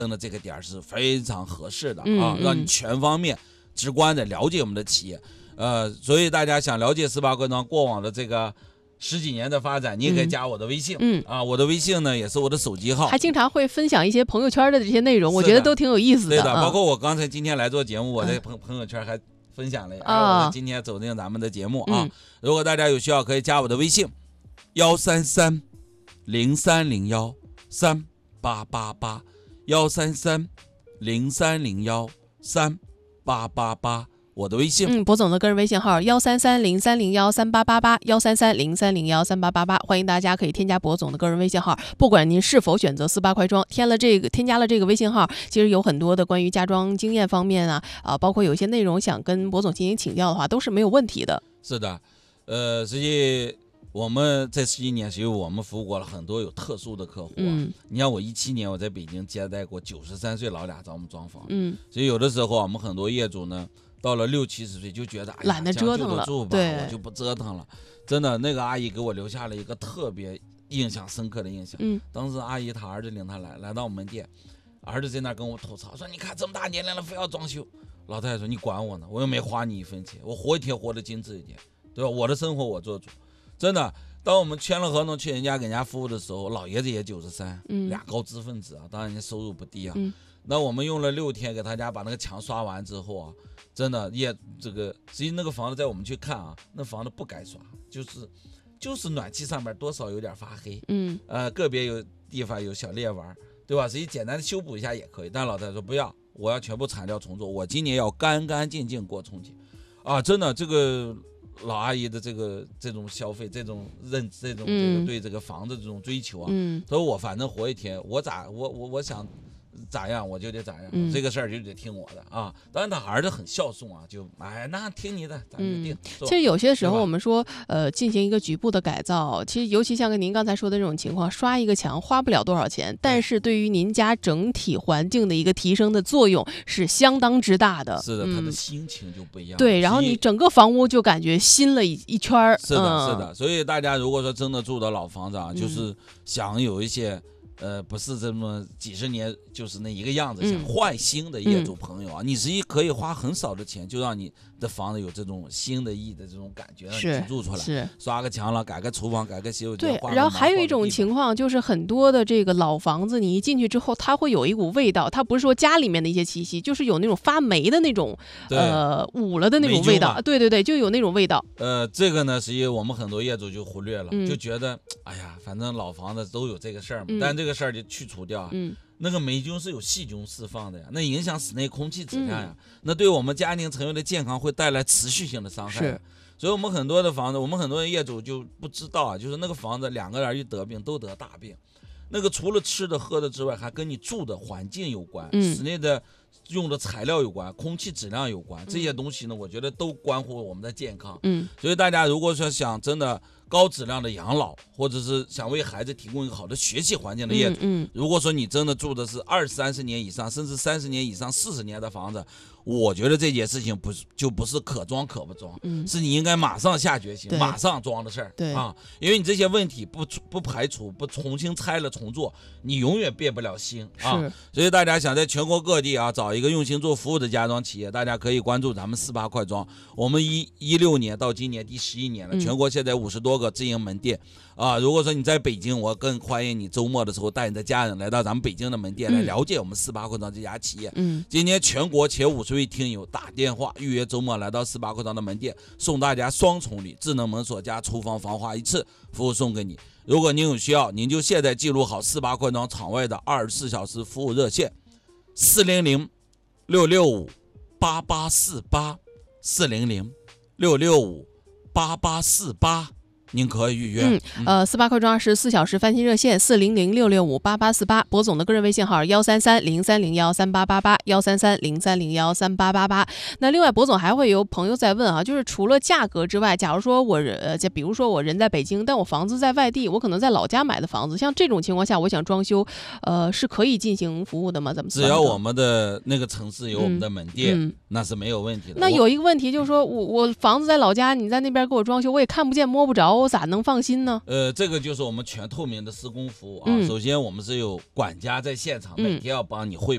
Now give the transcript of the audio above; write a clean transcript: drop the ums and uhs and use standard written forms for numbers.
登的这个点是非常合适的啊，让你全方面直观的了解我们的企业。所以大家想了解18块庄过往的这个10几年的发展，你也可以加我的微信。我的微信呢也是我的手机号， 还经常会分享一些朋友圈的这些内容，我觉得都挺有意思的。 对的，包括我刚才今天来做节目，我在朋友圈还分享了我今天走进咱们的节目啊。如果大家有需要，可以加我的微信13303013888，13303013888，我的微信。 博总的个人微信号13303013888，13303013888，欢迎大家可以添加博总的个人微信号。不管您是否选择18块庄，添加了这个微信号，其实有很多的关于家装经验方面包括有些内容想跟博总进行请教的话，都是没有问题的。 是的，实际我们这10几年，其实我们服务过了很多有特殊的客户你像我17年我在北京接待过93岁老俩找我们装房，所以有的时候我们很多业主呢，到了60、70岁就觉得懒得折腾了， 对，我就不折腾了。真的，那个阿姨给我留下了一个特别印象深刻的印象。当时阿姨她儿子领她来到我们门店，儿子在那跟我吐槽说：“你看这么大年龄了，非要装修。”老太太说：“你管我呢？我又没花你1分钱，我活一天活得精致一点，对吧？我的生活我做主。”真的，当我们签了合同去人家给人家服务的时候，老爷子也93，俩高知分子当然人家收入不低那我们用了6天给他家把那个墙刷完之后真的实际那个房子在我们去看那房子不该刷，就是暖气上面多少有点发黑，个别有地方有小裂纹，对吧？实际简单的修补一下也可以，但老太太说不要，我要全部铲掉重做，我今年要干干净净过春节真的，这个老阿姨的这种消费，这种对这个房子这种追求所以我反正活一天，我想咋样我就得咋样，这个事儿就得听我的当然他儿子很孝顺就那听你的，咱就定。 其实有些时候我们说进行一个局部的改造，其实尤其像您刚才说的这种情况，刷一个墙花不了多少钱，但是对于您家整体环境的一个提升的作用是相当之大的。 是的，他的心情就不一样。 对，然后你整个房屋就感觉新了一圈。 是的，所以大家如果说真的住的老房子就是想有一些不是这么几十年就是那一个样子，想换新的业主朋友你实际可以花很少的钱，就让你的房子有这种新的意的这种感觉，让你住出来，刷个墙了，改个厨房，改个洗手间。 对，然后还有一种情况就是很多的这个老房子，你一进去之后，它会有一股味道，它不是说家里面的一些气息，就是有那种发霉的那种捂了的那种味道。对，就有那种味道。 这个呢，实际我们很多业主就忽略了，就觉得哎呀，反正老房子都有这个事儿嘛，但这个事儿就去除掉那个霉菌是有细菌释放的呀，那影响室内空气质量呀，那对我们家庭成员的健康会带来持续性的伤害。所以我们很多的房子，我们很多业主就不知道就是那个房子2个人一得病都得大病，那个除了吃的喝的之外，还跟你住的环境有关，室内的用的材料有关，空气质量有关，这些东西呢，我觉得都关乎我们的健康。所以大家如果说想真的高质量的养老，或者是想为孩子提供一个好的学习环境的业主，如果说你真的住的是20、30年以上，甚至30年以上、40年的房子，我觉得这件事情不是可装可不装，是你应该马上下决心，马上装的事儿因为你这些问题不排除，不重新拆了重做，你永远变不了新所以大家想在全国各地找一个用心做服务的家装企业，大家可以关注咱们18块庄。我们16年到今年第11年了，全国现在50多个直营门店如果说你在北京，我更欢迎你周末的时候带你的家人来到咱们北京的门店来了解我们18块庄这家企业。今天全国前50位听友打电话预约周末来到18块庄的门店，送大家双重礼，智能门锁加厨房防滑一次服务送给你。如果您有需要，您就现在记录好18块庄场外的24小时服务热线400-665-8848，400-665-8848，您可以预约。 18块庄24小时翻新热线400-665-8848，博总的个人微信号133-0301-3888，133-0301-3888。那另外博总还会有朋友在问就是除了价格之外，假如说我比如说我人在北京，但我房子在外地，我可能在老家买的房子，像这种情况下我想装修是可以进行服务的吗？怎么只要我们的那个城市有我们的门店那是没有问题的。 那有一个问题就是说我房子在老家，你在那边给我装修，我也看不见摸不着，我咋能放心呢？ 这个就是我们全透明的施工服务首先我们是有管家在现场，每天要帮你汇